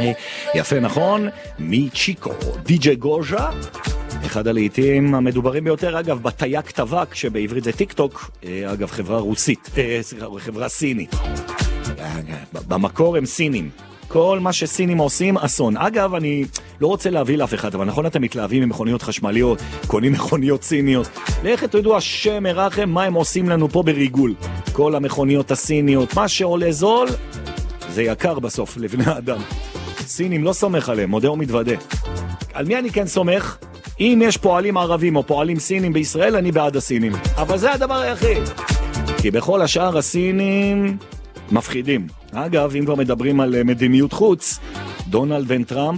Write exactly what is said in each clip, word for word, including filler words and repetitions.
יפה, נכון? מצ'יקו, די-ג'יי גוז'ה, אחד הלעיתים המדוברים ביותר, אגב, בתיק טבק, שבעברית זה טיק טוק, אגב, חברה רוסית, חברה סינית. במקור הם סינים. כל מה שסינים עושים, אסון. אגב, אני לא רוצה להביא לאף אחד, אבל נכון, אתם מתלהבים ממכוניות חשמליות, קונים מכוניות סיניות. ואיך תדעו, השם מרחם, מה הם עושים לנו פה בריגול? כל המכוניות הסיניות, מה שעולה זול, זה יקר בסוף לבני האדם. סינים לא סומך עליהם, מודה ומתוודה. על מי אני כן סומך? אם יש פועלים ערבים או פועלים סינים בישראל, אני בעד הסינים. אבל זה הדבר היחיד. כי בכל השאר הסינים מפחידים. אגב, אם כבר מדברים על מדיניות חוץ, דונלד בן טראמפ,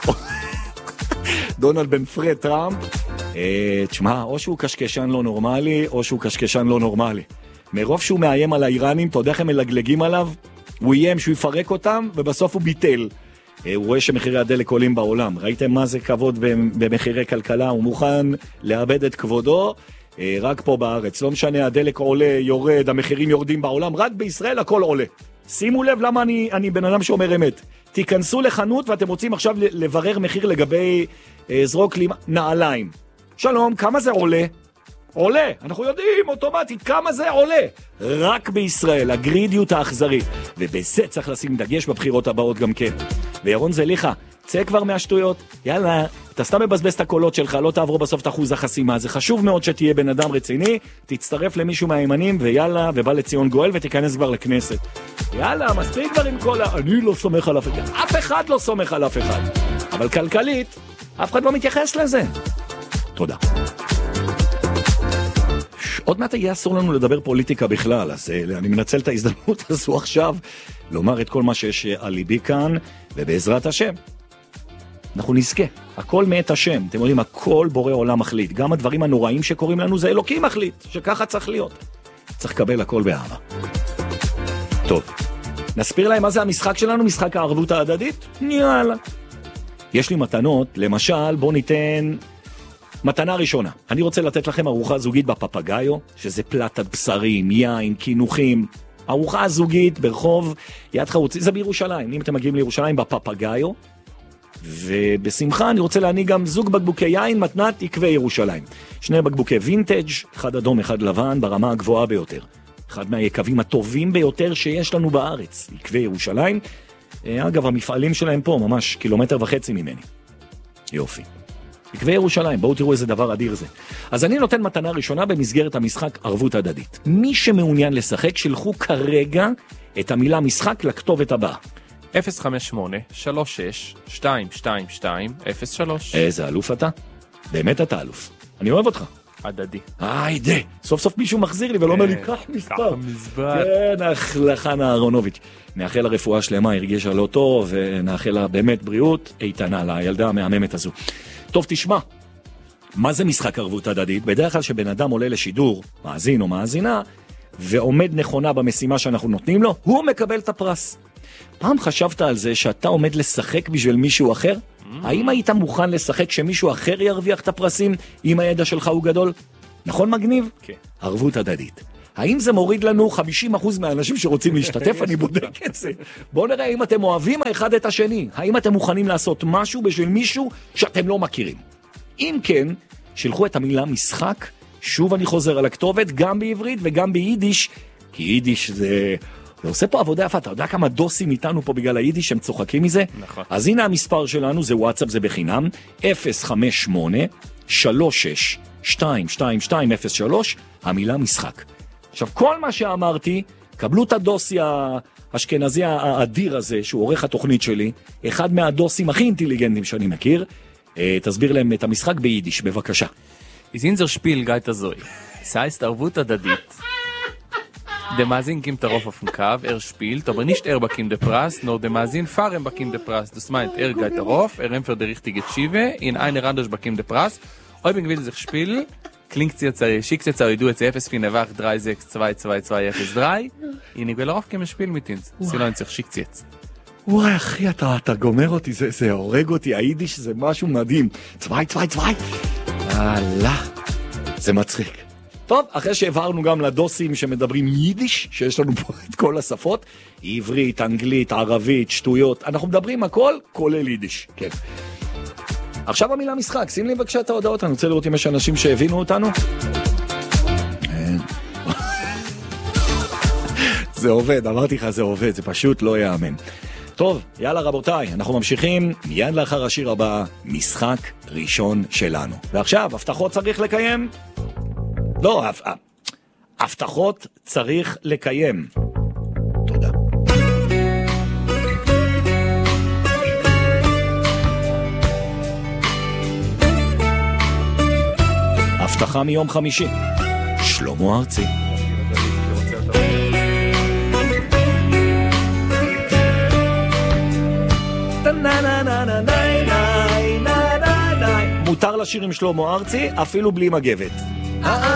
דונלד בן פרד טראמפ, אה, תשמע, או שהוא קשקשן לא נורמלי, או שהוא קשקשן לא נורמלי. מרוב שהוא מאיים על האיראנים, אתה יודע איך הם מלגלגים עליו? הוא איים שהוא יפרק אותם, ובסוף הוא ביטל. הוא רואה שמחירי הדלק עולים בעולם. ראיתם מה זה כבוד במחירי כלכלה? הוא מוכן לאבד את כבודו רק פה בארץ. לא משנה, הדלק עולה, יורד, המחירים יורדים בעולם, רק בישראל הכל עולה. שימו לב למה אני, אני בן אדם שאומר אמת. תיכנסו לחנות ואתם רוצים עכשיו לברר מחיר לגבי זרוק לי נעליים. שלום, כמה זה עולה? עולה, אנחנו יודעים אוטומטית כמה זה עולה. רק בישראל, הגרידיות האכזרית. ובזה צריך לשים דגש בבחירות הבאות גם כן. וירון זליחה, צא כבר מהשטויות, יאללה, אתה סתם מבזבז את הקולות שלך, לא תעבור בסוף את אחוז החסימה. זה חשוב מאוד שתהיה בן אדם רציני, תצטרף למישהו מהימנים, ויאללה, ובא לציון גואל ותיכנס כבר לכנסת. יאללה, מספיק כבר עם כל ה... אני לא סומך על אף אחד. אף אחד לא סומך על אף אחד. אבל כלכלית, אף אחד לא מתייחס לזה. תודה. עוד מעט יהיה אסור לנו לדבר פוליטיקה בכלל, אז אני מנצל את ההזדמנות הזו עכשיו, לומר את כל מה שיש על ליבי כאן, ובעזרת השם, אנחנו נזכה. הכל מאת השם, אתם יודעים, הכל בורא עולם מחליט. גם הדברים הנוראים שקוראים לנו זה אלוקים מחליט, שככה צריך להיות. צריך לקבל הכל באהבה. טוב, נסביר להם מה זה המשחק שלנו, משחק הערבות ההדדית? יאללה. יש לי מתנות, למשל, בוא ניתן... מתנה ראשונה, אני רוצה לתת לכם ארוחה זוגית בפפגאיו, שזה פלטת בשרים, יין, כינוחים. ארוחה זוגית ברחוב יד חרוצי, זה בירושלים, אם אתם מגיעים לירושלים בפפגאיו, ובשמחה אני רוצה להניג גם זוג בקבוקי יין, מתנת עקבי ירושלים. שני בקבוקי וינטג', אחד אדום, אחד לבן, ברמה הגבוהה ביותר. אחד מהיקבים הטובים ביותר שיש לנו בארץ, עקבי ירושלים. אגב, המפעלים שלהם פה ממש קילומטר וחצי ממני. יופי. עקבי ירושלים, בואו תראו איזה דבר אדיר זה. אז אני נותן מתנה ראשונה במסגרת המשחק ערבות הדדית. מי שמעוניין לשחק, שלחו כרגע את המילה משחק לכתובת הבאה. אפס חמש שמונה שלוש שש שתיים שתיים שתיים אפס שלוש. איזה אלוף אתה? באמת אתה אלוף. אני אוהב אותך. הדדי. היידה, סוף סוף מישהו מחזיר לי ולא אומר לי, קח מספר. כן, לחנה אהרונוביץ'. נאחל לה רפואה שלמה, הרגישה לא טוב, ונאחל לה באמת בריאות איתנה לילדה המהממת הזו. טוב, תשמע, מה זה משחק ערבות הדדית? בדרך כלל שבן אדם עולה לשידור, מאזין או מאזינה, ועומד נכונה במשימה שאנחנו נותנים לו, הוא מקבל את הפרס. פעם חשבת על זה שאתה עומד לשחק בשביל מישהו אחר? האם היית מוכן לשחק שמישהו אחר ירוויח את הפרסים אם הידע שלך הוא גדול? נכון מגניב? כן. ערבות הדדית. האם זה מוריד לנו חמישים אחוז מהאנשים שרוצים להשתתף? אני בודק את זה. בואו נראה אם אתם אוהבים האחד את השני. האם אתם מוכנים לעשות משהו בשביל מישהו שאתם לא מכירים? אם כן, שלחו את המילה משחק. שוב אני חוזר על הכתובת, גם בעברית וגם ביידיש, כי יידיש זה... זה עושה פה עבודה יפה. אתה יודע כמה דוסים איתנו פה בגלל היידיש שהם צוחקים מזה? נכון. אז הנה המספר שלנו, זה וואטסאפ, זה בחינם, אפס חמש שמונה שלוש שש שתיים שתיים שתיים אפס שלוש, המילה משחק. עכשיו, כל מה שאמרתי, קבלו את הדוסי האשכנזי האדיר הזה, שהוא עורך התוכנית שלי, אחד מהדוסים הכי אינטליגנטים שאני מכיר, תסביר להם את המשחק ביידיש, בבקשה. In unser Spiel geht das so. Es heißt Arvut Adadit. Der Mazin kommt darauf auf den Kav, er spielt, aber nicht er bekommt den Preis, nur der Mazin fahren bekommt den Preis. Das meint, er geht darauf, er empfiehlt die richtige Schiebe, in einer anders bekommt den Preis. Ob ich will sich spielen, klingt jetzt, schickt jetzt, du jetzt אפס פינבח drei sechs zwei zwei zwei אפס drei, und ich will darauf kommen spielen mit uns. Sie lohnt sich, schickt jetzt. וואי אחי, אתה, אתה גומר אותי, זה, זה הורג אותי, היידיש זה משהו מדהים. צווי, צווי, צווי. אללה, זה מצחיק. טוב, אחרי שהעברנו גם לדוסים שמדברים יידיש, שיש לנו פה את כל השפות, עברית, אנגלית, ערבית, שטויות, אנחנו מדברים הכל, כולל יידיש. כן. עכשיו המילה משחק, שים לי בבקשה את ההודעות, אני רוצה לראות אם יש אנשים שהבינו אותנו. זה עובד, אמרתי לך, זה עובד, זה פשוט לא יאמן. טוב, יאללה רבותיי, אנחנו ממשיכים מיד לאחר השיר הבא, משחק ראשון שלנו. ועכשיו, הבטחות צריך לקיים? לא, הבטחות צריך לקיים. תודה. הבטחה מיום חמישי, שלמה ארצי. מותר לשיר עם שלמה ארצי אפילו בלי מגבת.